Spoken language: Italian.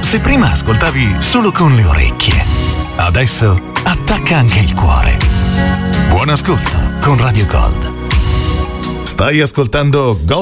Se prima ascoltavi solo con le orecchie, adesso attacca anche il cuore. Buon ascolto con Radio Gold. Stai ascoltando Gold